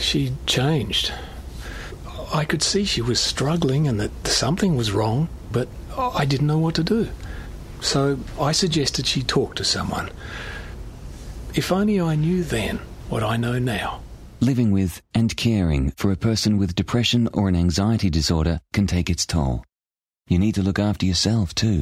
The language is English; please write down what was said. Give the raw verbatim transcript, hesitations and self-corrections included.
She'd changed. I could see she was struggling and that something was wrong, but I didn't know what to do. So I suggested she talk to someone. If only I knew then what I know now. Living with and caring for a person with depression or an anxiety disorder can take its toll. You need to look after yourself too.